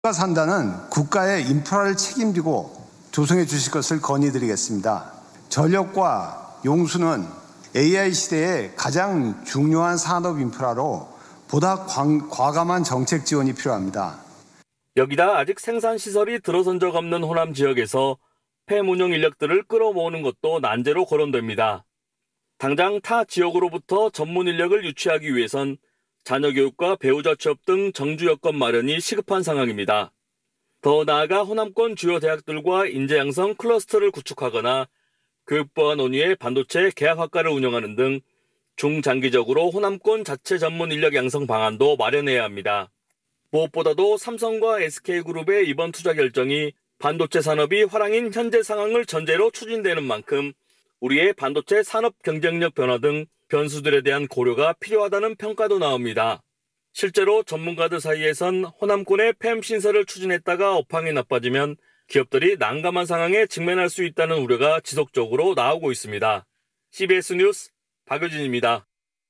국가 산다는 국가의 인프라를 책임지고 조성해 주실 것을 건의드리겠습니다. 전력과 용수는 AI 시대의 가장 중요한 산업 인프라로 보다 과감한 정책 지원이 필요합니다. 여기다 아직 생산시설이 들어선 적 없는 호남 지역에서 폐 운용 인력들을 끌어모으는 것도 난제로 거론됩니다. 당장 타 지역으로부터 전문 인력을 유치하기 위해선 자녀 교육과 배우자 취업 등 정주 여건 마련이 시급한 상황입니다. 더 나아가 호남권 주요 대학들과 인재 양성 클러스터를 구축하거나 교육부와 논의해 반도체 계약학과를 운영하는 등 중장기적으로 호남권 자체 전문 인력 양성 방안도 마련해야 합니다. 무엇보다도 삼성과 SK그룹의 이번 투자 결정이 반도체 산업이 화랑인 현재 상황을 전제로 추진되는 만큼 우리의 반도체 산업 경쟁력 변화 등 변수들에 대한 고려가 필요하다는 평가도 나옵니다. 실제로 전문가들 사이에선 호남권의 팹 신설을 추진했다가 업황이 나빠지면 기업들이 난감한 상황에 직면할 수 있다는 우려가 지속적으로 나오고 있습니다. CBS 뉴스 박효진입니다.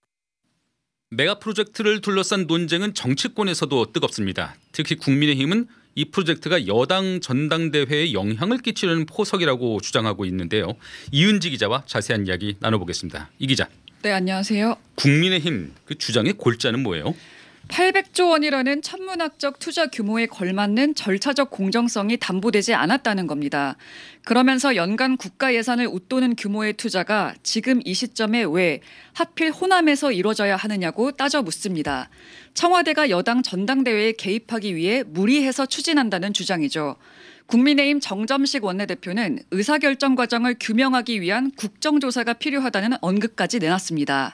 메가 프로젝트를 둘러싼 논쟁은 정치권에서도 뜨겁습니다. 특히 국민의힘은 이 프로젝트가 여당 전당대회에 영향을 끼치는 포석이라고 주장하고 있는데요. 이은지 기자와 자세한 이야기 나눠보겠습니다. 이 기자. 네, 안녕하세요. 국민의힘 그 주장의 골자는 뭐예요? 800조 원이라는 천문학적 투자 규모에 걸맞는 절차적 공정성이 담보되지 않았다는 겁니다. 그러면서 연간 국가 예산을 웃도는 규모의 투자가 지금 이 시점에 왜 하필 호남에서 이루어져야 하느냐고 따져 묻습니다. 청와대가 여당 전당대회에 개입하기 위해 무리해서 추진한다는 주장이죠. 국민의힘 정점식 원내대표는 의사결정 과정을 규명하기 위한 국정조사가 필요하다는 언급까지 내놨습니다.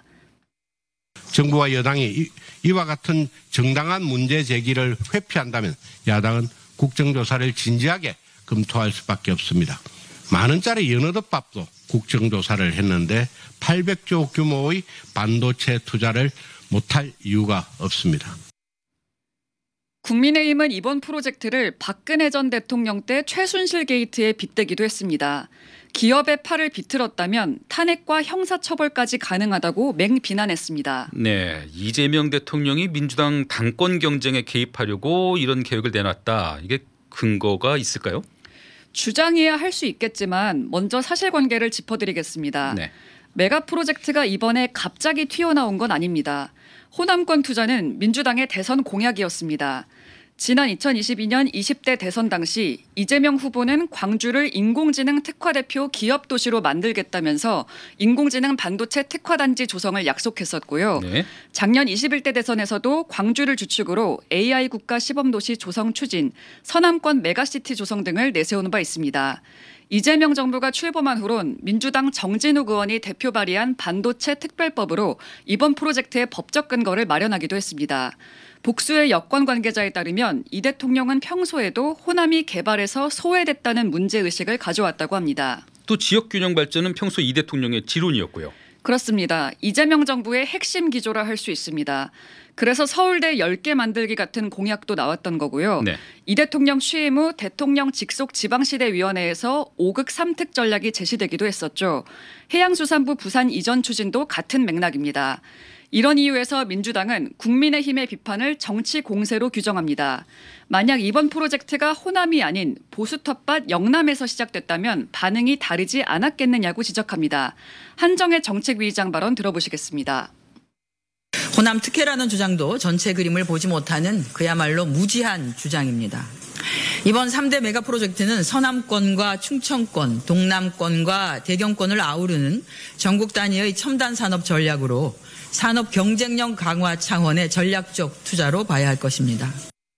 정부와 여당이 이와 같은 정당한 문제 제기를 회피한다면 야당은 국정조사를 진지하게 검토할 수밖에 없습니다. 만 원짜리 연어덮밥도 국정조사를 했는데 800조 규모의 반도체 투자를 못할 이유가 없습니다. 국민의힘은 이번 프로젝트를 박근혜 전 대통령 때 최순실 게이트에 빗대기도 했습니다. 기업의 팔을 비틀었다면 탄핵과 형사처벌까지 가능하다고 맹비난했습니다. 네, 이재명 대통령이 민주당 당권 경쟁에 개입하려고 이런 계획을 내놨다. 이게 근거가 있을까요? 주장이야 할 수 있겠지만 먼저 사실관계를 짚어드리겠습니다. 네. 메가 프로젝트가 이번에 갑자기 튀어나온 건 아닙니다. 호남권 투자는 민주당의 대선 공약이었습니다. 지난 2022년 20대 대선 당시 이재명 후보는 광주를 인공지능 특화대표 기업도시로 만들겠다면서 인공지능 반도체 특화단지 조성을 약속했었고요. 네. 작년 21대 대선에서도 광주를 주축으로 AI 국가 시범도시 조성 추진, 서남권 메가시티 조성 등을 내세우는 바 있습니다. 이재명 정부가 출범한 후론 민주당 정진욱 의원이 대표 발의한 반도체 특별법으로 이번 프로젝트의 법적 근거를 마련하기도 했습니다. 복수의 여권 관계자에 따르면 이 대통령은 평소에도 호남이 개발해서 소외됐다는 문제의식을 가져왔다고 합니다. 또 지역균형 발전은 평소 이 대통령의 지론이었고요. 그렇습니다. 이재명 정부의 핵심 기조라 할 수 있습니다. 그래서 서울대 10개 만들기 같은 공약도 나왔던 거고요. 네. 이 대통령 취임 후 대통령 직속 지방시대위원회에서 5극 3특 전략이 제시되기도 했었죠. 해양수산부 부산 이전 추진도 같은 맥락입니다. 이런 이유에서 민주당은 국민의힘의 비판을 정치 공세로 규정합니다. 만약 이번 프로젝트가 호남이 아닌 보수 텃밭 영남에서 시작됐다면 반응이 다르지 않았겠느냐고 지적합니다. 한정혜 정책위의장 발언 들어보시겠습니다. 호남 특혜라는 주장도 전체 그림을 보지 못하는 그야말로 무지한 주장입니다. 이번 3대 메가 프로젝트는 서남권과 충청권, 동남권과 대경권을 아우르는 전국 단위의 첨단 산업 전략으로 산업 경쟁력 강화 차원의 전략적 투자로 봐야 할 것입니다.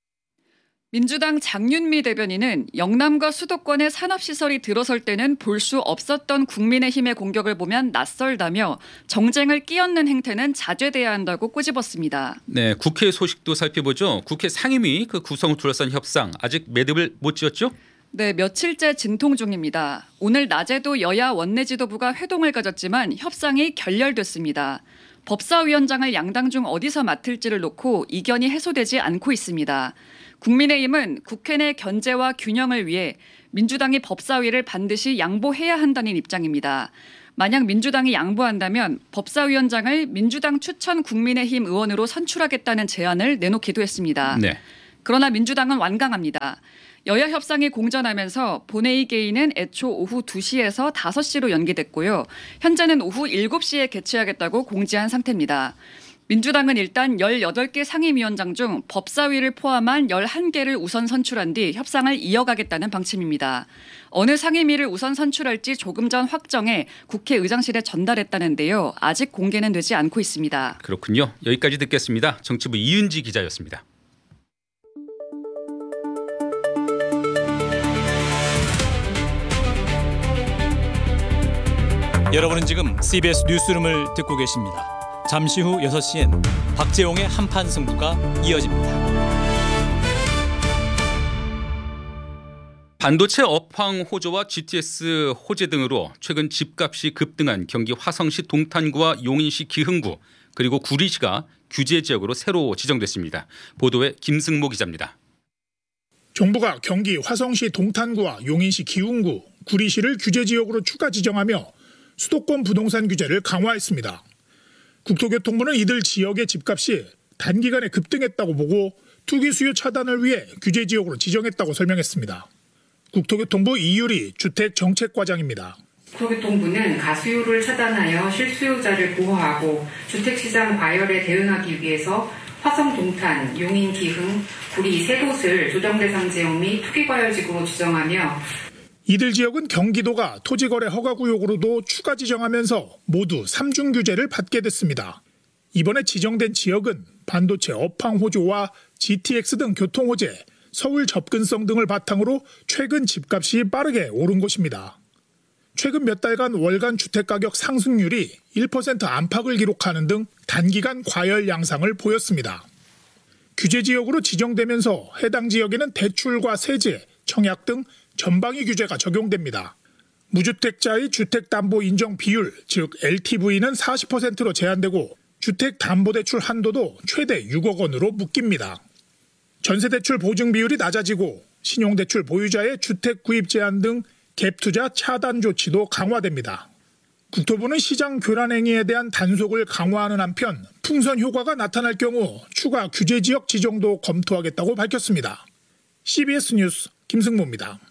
민주당 장윤미 대변인은 영남과 수도권의 산업시설이 들어설 때는 볼 수 없었던 국민의힘의 공격을 보면 낯설다며 정쟁을 끼얹는 행태는 자제돼야 한다고 꼬집었습니다. 네, 국회 소식도 살펴보죠. 국회 상임위 그 구성을 둘러싼 협상 아직 매듭을 못 지었죠? 네, 며칠째 진통 중입니다. 오늘 낮에도 여야 원내지도부가 회동을 가졌지만 협상이 결렬됐습니다. 법사위원장을 양당 중 어디서 맡을지를 놓고 이견이 해소되지 않고 있습니다. 국민의힘은 국회 내 견제와 균형을 위해 민주당이 법사위를 반드시 양보해야 한다는 입장입니다. 만약 민주당이 양보한다면 법사위원장을 민주당 추천 국민의힘 의원으로 선출하겠다는 제안을 내놓기도 했습니다. 네. 그러나 민주당은 완강합니다. 여야 협상이 공전하면서 본회의 개의는 애초 오후 2시에서 5시로 연기됐고요. 현재는 오후 7시에 개최하겠다고 공지한 상태입니다. 민주당은 일단 18개 상임위원장 중 법사위를 포함한 11개를 우선 선출한 뒤 협상을 이어가겠다는 방침입니다. 어느 상임위를 우선 선출할지 조금 전 확정해 국회의장실에 전달했다는데요. 아직 공개는 되지 않고 있습니다. 그렇군요. 여기까지 듣겠습니다. 정치부 이은지 기자였습니다. 여러분은 지금 CBS 뉴스룸을 듣고 계십니다. 잠시 후 6시엔 박재홍의 한판 승부가 이어집니다. 반도체 업황 호조와 GTX 호재 등으로 최근 집값이 급등한 경기 화성시 동탄구와 용인시 기흥구 그리고 구리시가 규제 지역으로 새로 지정됐습니다. 보도에 김승모 기자입니다. 정부가 경기 화성시 동탄구와 용인시 기흥구, 구리시를 규제 지역으로 추가 지정하며 수도권 부동산 규제를 강화했습니다. 국토교통부는 이들 지역의 집값이 단기간에 급등했다고 보고 투기 수요 차단을 위해 규제 지역으로 지정했다고 설명했습니다. 국토교통부 이유리 주택정책과장입니다. 국토교통부는 가수요를 차단하여 실수요자를 보호하고 주택시장 과열에 대응하기 위해서 화성, 동탄, 용인, 기흥, 구리 세 곳을 조정대상 지역 및 투기과열지구로 지정하며 이들 지역은 경기도가 토지거래 허가구역으로도 추가 지정하면서 모두 3중 규제를 받게 됐습니다. 이번에 지정된 지역은 반도체 업황 호조와 GTX 등 교통 호재, 서울 접근성 등을 바탕으로 최근 집값이 빠르게 오른 곳입니다. 최근 몇 달간 월간 주택가격 상승률이 1% 안팎을 기록하는 등 단기간 과열 양상을 보였습니다. 규제 지역으로 지정되면서 해당 지역에는 대출과 세제, 청약 등 전방위 규제가 적용됩니다. 무주택자의 주택담보 인정 비율, 즉 LTV는 40%로 제한되고 주택담보대출 한도도 최대 6억 원으로 묶입니다. 전세대출 보증 비율이 낮아지고 신용대출 보유자의 주택 구입 제한 등 갭투자 차단 조치도 강화됩니다. 국토부는 시장 교란 행위에 대한 단속을 강화하는 한편 풍선 효과가 나타날 경우 추가 규제 지역 지정도 검토하겠다고 밝혔습니다. CBS 뉴스 김승모입니다.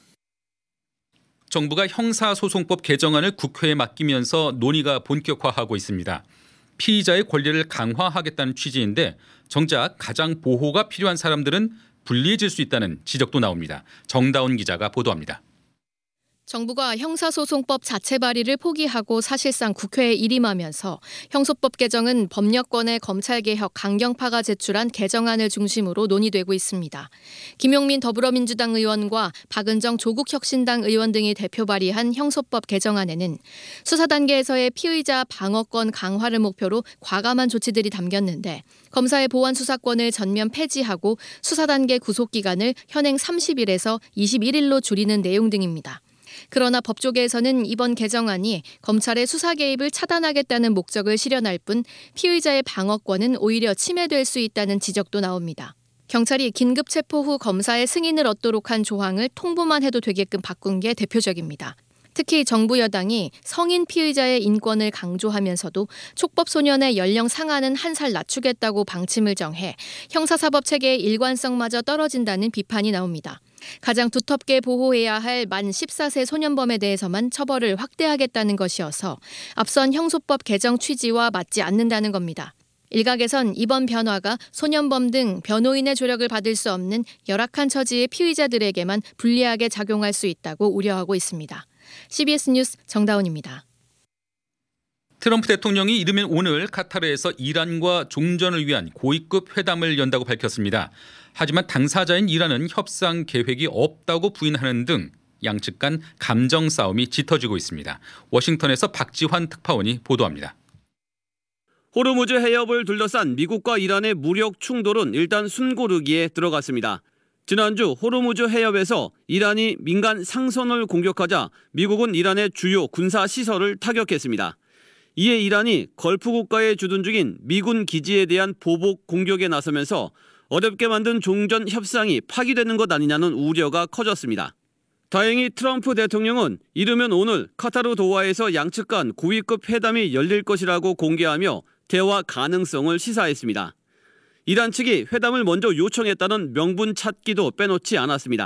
정부가 형사소송법 개정안을 국회에 맡기면서 논의가 본격화하고 있습니다. 피의자의 권리를 강화하겠다는 취지인데 정작 가장 보호가 필요한 사람들은 불리해질 수 있다는 지적도 나옵니다. 정다운 기자가 보도합니다. 정부가 형사소송법 자체 발의를 포기하고 사실상 국회에 일임하면서 형소법 개정은 법여권의 검찰개혁 강경파가 제출한 개정안을 중심으로 논의되고 있습니다. 김용민 더불어민주당 의원과 박은정 조국혁신당 의원 등이 대표 발의한 형소법 개정안에는 수사 단계에서의 피의자 방어권 강화를 목표로 과감한 조치들이 담겼는데 검사의 보완 수사권을 전면 폐지하고 수사 단계 구속 기간을 현행 30일에서 21일로 줄이는 내용 등입니다. 그러나 법조계에서는 이번 개정안이 검찰의 수사 개입을 차단하겠다는 목적을 실현할 뿐 피의자의 방어권은 오히려 침해될 수 있다는 지적도 나옵니다. 경찰이 긴급 체포 후 검사의 승인을 얻도록 한 조항을 통보만 해도 되게끔 바꾼 게 대표적입니다. 특히 정부 여당이 성인 피의자의 인권을 강조하면서도 촉법 소년의 연령 상한은 1살 낮추겠다고 방침을 정해 형사사법 체계의 일관성마저 떨어진다는 비판이 나옵니다. 가장 두텁게 보호해야 할 만 14세 소년범에 대해서만 처벌을 확대하겠다는 것이어서 앞선 형소법 개정 취지와 맞지 않는다는 겁니다. 일각에선 이번 변화가 소년범 등 변호인의 조력을 받을 수 없는 열악한 처지의 피의자들에게만 불리하게 작용할 수 있다고 우려하고 있습니다. CBS 뉴스 정다운입니다. 트럼프 대통령이 이르면 오늘 카타르에서 이란과 종전을 위한 고위급 회담을 연다고 밝혔습니다. 하지만 당사자인 이란은 협상 계획이 없다고 부인하는 등 양측 간 감정 싸움이 짙어지고 있습니다. 워싱턴에서 박지환 특파원이 보도합니다. 호르무즈 해협을 둘러싼 미국과 이란의 무력 충돌은 일단 숨고르기에 들어갔습니다. 지난주 호르무즈 해협에서 이란이 민간 상선을 공격하자 미국은 이란의 주요 군사시설을 타격했습니다. 이에 이란이 걸프 국가에 주둔 중인 미군 기지에 대한 보복 공격에 나서면서 어렵게 만든 종전 협상이 파기되는 것 아니냐는 우려가 커졌습니다. 다행히 트럼프 대통령은 이르면 오늘 카타르 도하에서 양측 간 고위급 회담이 열릴 것이라고 공개하며 대화 가능성을 시사했습니다. 이란 측이 회담을 먼저 요청했다는 명분 찾기도 빼놓지 않았습니다.